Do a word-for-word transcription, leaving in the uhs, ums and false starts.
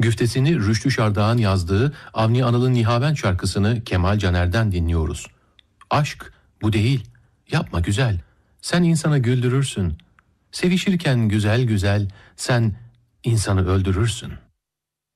Güftesini Rüştü Şardağ'ın yazdığı Avni Anıl'ın Nihavent şarkısını Kemal Caner'den dinliyoruz. Aşk bu değil, yapma güzel, sen insanı güldürürsün. Sevişirken güzel güzel, sen insanı öldürürsün.